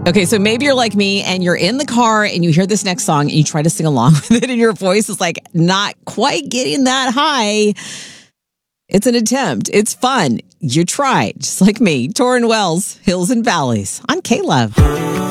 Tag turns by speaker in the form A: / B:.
A: Okay, so maybe you're like me and you're in the car and you hear this next song and you try to sing along with it and your voice is like not quite getting that high. It's an attempt. It's fun. You try, just like me. Torrin Wells, Hills and Valleys on K-Love.